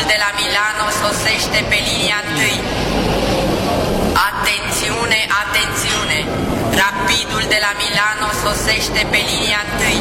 de la Milano sosește pe linia 1. Atențiune, atențiune! Rapidul de la Milano sosește pe linia 1.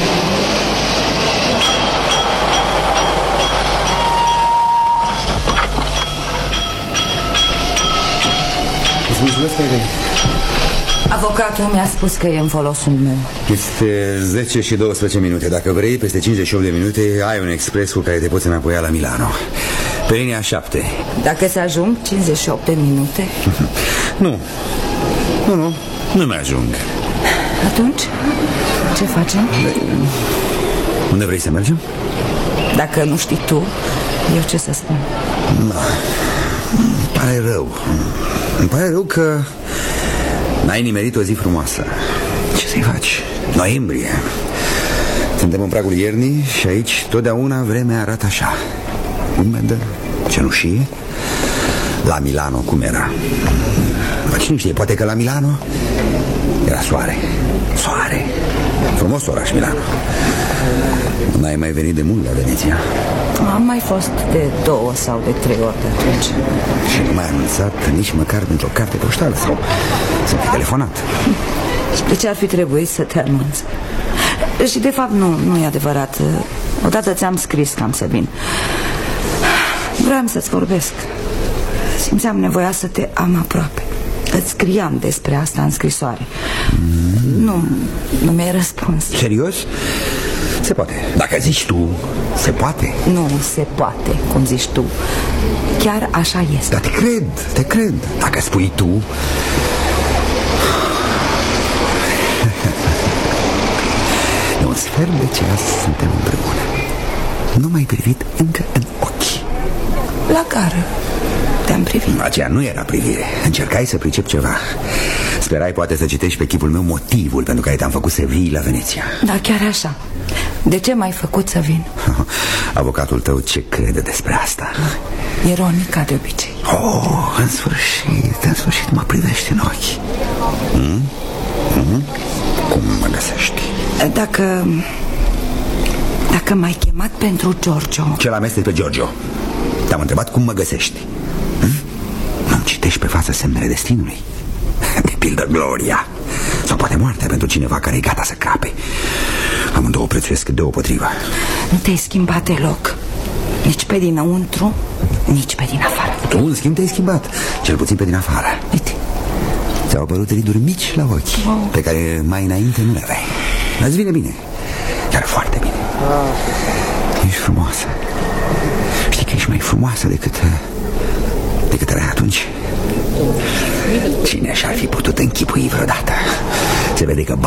Îți mulțumesc că ai venit. Avocatul mi-a spus că e în folosul meu. Este 10 și 12 minute. Dacă vrei, peste 58 de minute ai un expres cu care te poți înapoia la Milano. Pe linia 7. Dacă să ajung 58 de minute? Nu mai ajung. Atunci, ce facem? Unde vrei să mergem? Dacă nu știi tu, eu ce să spun? Îmi pare rău. Îmi pare rău că n-ai nimerit o zi frumoasă. Ce să-i faci? Noiembrie. Suntem în pragul iernii și aici totdeauna vremea arată așa: umedă, cenușie. La Milano cum era? Cine știe, poate că la Milano era soare. Soare. Frumos oraș Milano. N-ai mai venit de mult la Veneția? Am mai fost de 2 sau de 3 ori de atunci. Și nu m-ai anunțat nici măcar pentru o carte poștală sau să fi telefonat? De ce ar fi trebuit să te anunț? Și de fapt nu e adevărat. Odată ți-am scris că am să vin. Vreau să-ți vorbesc. Simțeam nevoia să te am aproape. Îți scriam despre asta în scrisoare. Nu mi-ai răspuns. Serios? Se poate. Dacă zici tu, se poate. Nu se poate, cum zici tu. Chiar așa este. Dar te cred. Dacă spui tu. De un sfert de ceas suntem împreună. Nu m-ai privit încă în ochi. La gară te-am privit. Aceea nu era privire. Încercai să pricep ceva. Sperai poate să citești pe chipul meu motivul pentru care te-am făcut să vii la Veneția. Da, chiar așa. De ce m-ai făcut să vin? Avocatul tău ce crede despre asta? Ironic ca de obicei. În sfârșit mă privești în ochi. Cum mă găsești? Dacă m-ai chemat pentru Giorgio. Ce l-amesteci pe Giorgio? Te-am întrebat cum mă găsești. Nu-mi citești pe față semnele destinului? De pildă gloria sau poate moartea pentru cineva care e gata să crape. Amândouă prețuiesc deopotrivă. Nu te-ai schimbat deloc. Nici pe dinăuntru, nici pe din afară. Tu, în schimb, te-ai schimbat. Cel puțin pe din afară. Uite, ți-au apărut riduri mici la ochi, pe care mai înainte nu le aveai. Îți vine bine. Chiar foarte bine. Ești frumoasă. Știi că ești mai frumoasă decât erai atunci. Cine și-ar fi putut închipui vreodată? Se vede că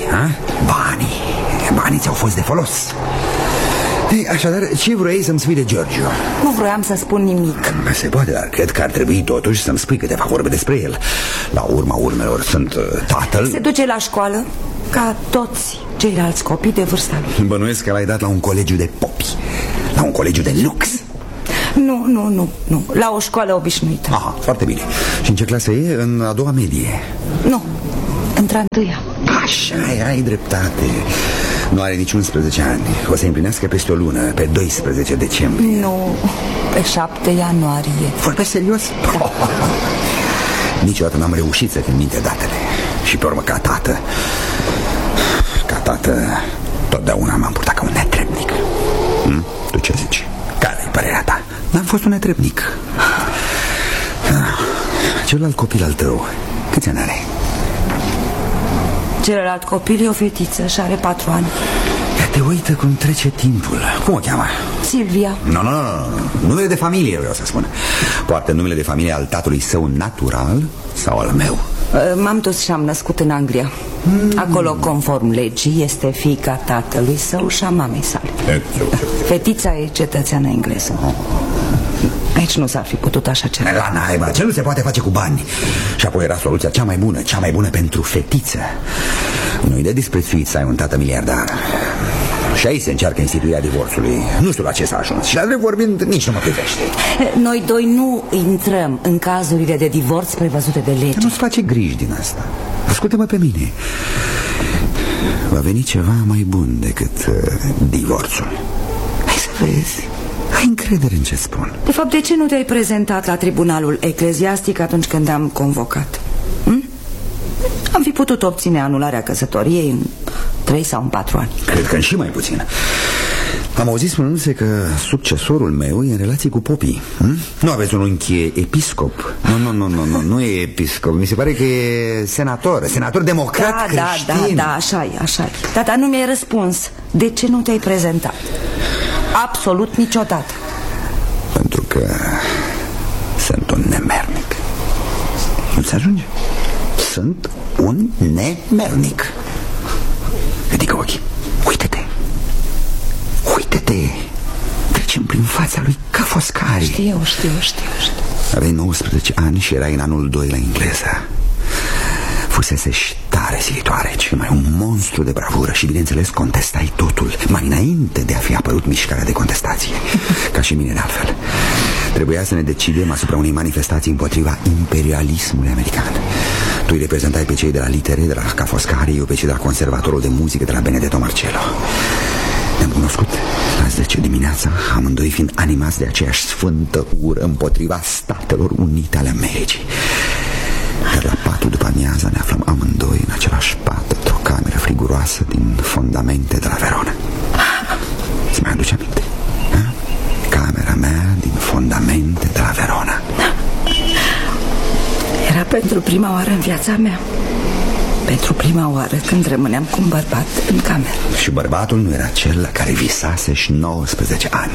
banii ți-au fost de folos. Ei, așadar, ce vrei să-mi spui de Giorgio? Nu vroiam să spun nimic. Se poate, dar cred că ar trebui totuși să-mi spui câteva vorbe despre el. La urma urmelor sunt tatăl. Se duce la școală ca toți ceilalți copii de vârsta lui. Bănuiesc că l-ai dat la un colegiu de popi. La un colegiu de lux. Nu. La o școală obișnuită. Aha, foarte bine. Și în ce clasă e? În a doua medie? Nu, într-a întâia. Așa, ai dreptate. Nu are nici 11 ani. O să împlinească peste o lună, pe 12 decembrie. Nu, pe 7 ianuarie. Vorbești serios? Da. Niciodată n-am reușit să-mi minte datele. Și pe urmă, ca tată, totdeauna m-am purtat ca un netrebnic. Tu ce zici? Care-i părerea ta? N-am fost un netrebnic. Celălalt copil al tău, câți ani are? Celălalt copil e o fetiță și are 4 ani. Te uită cum trece timpul. Cum o cheamă? Silvia. Nu, numele de familie vreau să spun. Poate numele de familie al tatălui său natural sau al meu? M-am dus și am născut în Anglia. Acolo, conform legii, este fiica tatălui său și a mamei sale. Fetița e cetățeană engleză. Aici nu s-ar fi putut așa ceva. La naiba, ce nu se poate face cu bani. Și apoi era soluția cea mai bună pentru fetiță. Nu-i de disprețuit să ai un tată miliardar. Și aici se încearcă instituirea divorțului. Nu știu la ce s-a ajuns. Și la drept vorbind, nici nu mă privește. Noi doi nu intrăm în cazurile de divorț prevăzute de lege. Nu-ți face griji din asta. Ascultă-mă pe mine. Va veni ceva mai bun decât divorțul. Hai să vezi. Ai încredere în ce spun. De fapt, de ce nu te-ai prezentat la tribunalul ecleziastic atunci când te-am convocat? Am fi putut obține anularea căsătoriei în 3 sau în 4 ani. Cred că în și mai puțin. Am auzit spunându-se că succesorul meu e în relație cu popii. Nu aveți un unchi episcop? Nu e episcop. Mi se pare că e senator democrat creștin. Da, așa e. Dar nu mi-ai răspuns. De ce nu te-ai prezentat? Absolut niciodată. Pentru că sunt un nemernic. Nu-ți ajunge? Sunt un nemernic. Ridică ochii. Uită-te. Trecem prin fața lui ca foscari. Știu. Aveai 19 ani și erai în anul 2 la engleză. Fusese tare silitoare, cel mai un monstru de bravură. Și bineînțeles contestai totul, mai înainte de a fi apărut mișcarea de contestație. Ca și mine de altfel. Trebuia să ne decidem asupra unei manifestații împotriva imperialismului american. Tu îi reprezentai pe cei de la litere, de la Ca Foscari, eu pe cei de la conservatorul de muzică, de la Benedetto Marcello. Ne-am cunoscut la 10 dimineața, amândoi fiind animați de aceeași sfântă ură împotriva Statelor Unite ale Americii. Dar la 4 după amiaza ne aflăm amândoi în același pat, într-o cameră friguroasă din fondamente de la Verona. Ți mai aduce aminte? Camera mea din fondamente de la Verona. Era pentru prima oară în viața mea. Pentru prima oară când rămâneam cu un bărbat în cameră. Și bărbatul nu era cel la care visase și 19 ani.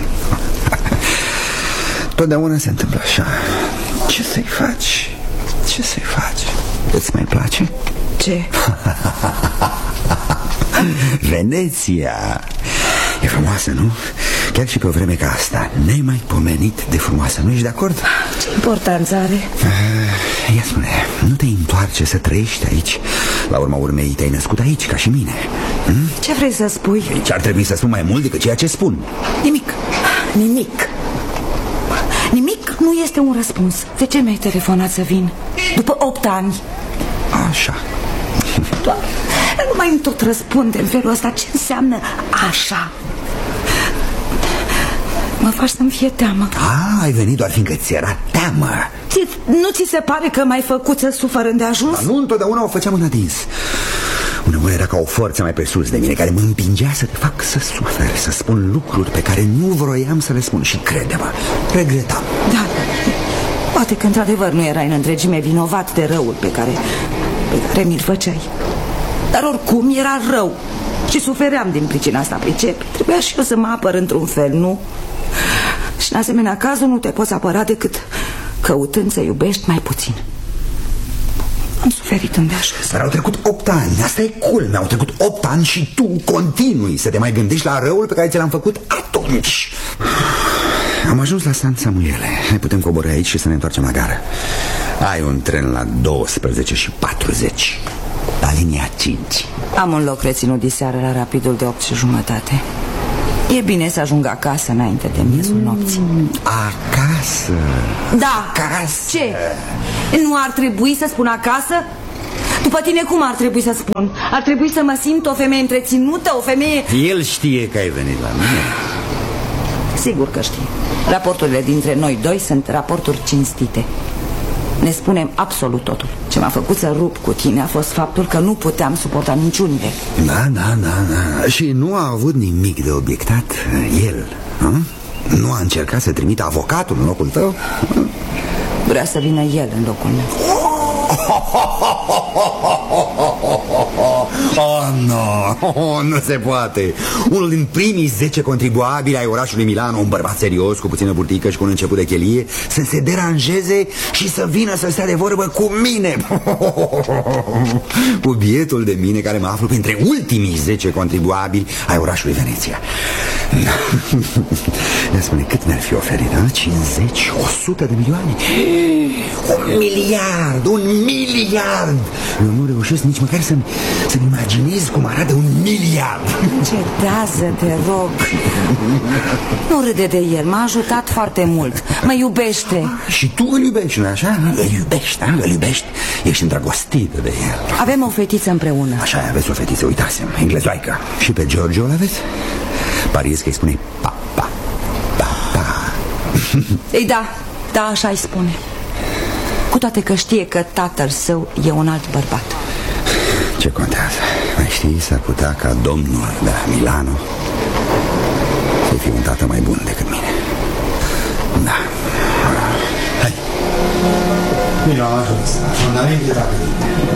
Totdeauna se întâmplă așa. Ce să-i faci? Îți mai place? Ce? Veneția. E frumoasă, nu? Chiar și pe o vreme ca asta, nemaipomenit de frumoasă. Nu ești de acord? Ce importanță are? Ia spune, nu te întoarce să trăiești aici? La urma urmei te-ai născut aici, ca și mine. Ce vrei să spui? Deci ar trebui să spun mai mult decât ceea ce spun. Nimic nu este un răspuns. De ce mi-ai telefonat să vin? După 8 ani. Așa. Doamne, nu mai îmi tot răspunde în felul ăsta. Ce înseamnă așa? Mă faci să-mi fie teamă. Ai venit doar fiindcă ți era teamă. Nu ți se pare că m-ai făcut să sufăr îndeajuns? Dar nu întotdeauna o făceam în adins. Uneori era ca o forță mai presus de mine care mă împingea să te fac să suferi, să spun lucruri pe care nu vroiam să le spun. Și crede-mă, regretam. Da, poate că într-adevăr nu erai în întregime vinovat de răul pe care mi-l făceai. Dar oricum era rău și sufeream din pricina asta, pricepi. Trebuia și eu să mă apăr într-un fel, nu? Și în asemenea cazul nu te poți apăra decât căutând să iubești mai puțin. Am suferit îndeajuns. Dar au trecut 8 ani, asta e culmea. Au trecut 8 ani și tu continui să te mai gândești la răul pe care ți l-am făcut atunci. Am ajuns la San Samuele. Ne putem coborî aici și să ne întoarcem la gară. Ai un tren la 12:40 la linia 5. Am un loc reținut diseară la rapidul de 8:30. E bine să ajung acasă înainte de miezul nopții. Acasă? Da. Acasă. Ce? Nu ar trebui să spun acasă? După tine cum ar trebui să spun? Ar trebui să mă simt o femeie întreținută, o femeie... El știe că ai venit la mine. Sigur că știe. Raporturile dintre noi doi sunt raporturi cinstite. Ne spunem absolut totul. Ce m-a făcut să rup cu tine a fost faptul că nu puteam suporta minciunile. Da. Și nu a avut nimic de obiectat el, nu a încercat să trimită avocatul în locul tău? Vrea să vină el în locul meu. Nu se poate. Unul din primii 10 contribuabili ai orașului Milano, un bărbat serios, cu puțină burtică și cu un început de chelie, să se deranjeze și să vină să stea de vorbă cu mine. Cu bietul de mine care mă aflu printre ultimii 10 contribuabili ai orașului Veneția. Ne spune, cât mi-ar fi oferit, 50, 100 de milioane? 1 miliard, 1 miliard. Eu nu reușesc nici măcar să-mi imaginez cum arată 1 miliard. Cedează, te rog. Nu râde de el, m-a ajutat foarte mult. Mă iubește. Și tu îl iubești, nu așa? Îl iubești. Ești îndrăgostită de el. Avem o fetiță împreună. Așa, aveți o fetiță, uitasem, englezoaică. Și pe Giorgio l-aveți? Pariez că îi spune papa. Ei da, așa îi spune. Cu toate că știe că tatăl său e un alt bărbat. Ce contează? Mai știi, s-ar putea ca domnul de la Milano să fie un tată mai bun decât mine. Da. Hai. Bine, am ajuns. Înainte de